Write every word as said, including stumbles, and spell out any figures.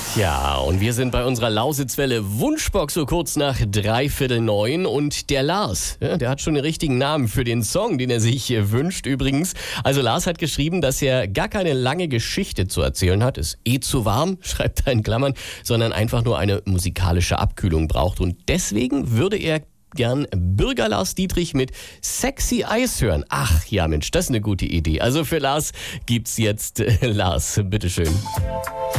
Ja, und wir sind bei unserer Lausitzwelle Wunschbox so kurz nach dreiviertel neun und der Lars, ja, der hat schon den richtigen Namen für den Song, den er sich äh, wünscht übrigens. Also Lars hat geschrieben, dass er gar keine lange Geschichte zu erzählen hat, ist eh zu warm, schreibt er in Klammern, sondern einfach nur eine musikalische Abkühlung braucht und deswegen würde er gern Bürger Lars Dietrich mit Sexy Eyes hören. Ach ja Mensch, das ist eine gute Idee. Also für Lars gibt's jetzt äh, Lars, bitteschön.